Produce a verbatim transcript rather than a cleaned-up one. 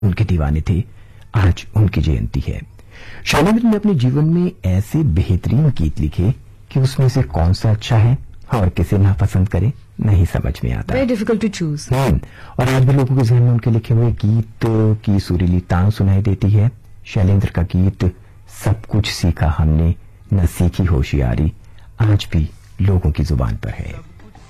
उनके दीवाने थे। आज उनकी जयंती है। शैलेंद्र ने अपने जीवन में ऐसे बेहतरीन गीत लिखे कि उसमें से कौन सा अच्छा है और किसे नापसंद करे नहीं समझ में आता। Very difficult to choose. और आज भी लोगों के जहन में उनके लिखे हुए गीत की सुरीली तान सुनाई देती है। शैलेंद्र का गीत सब कुछ सीखा हमने न सीखी होशियारी आज भी लोगों की जुबान पर है।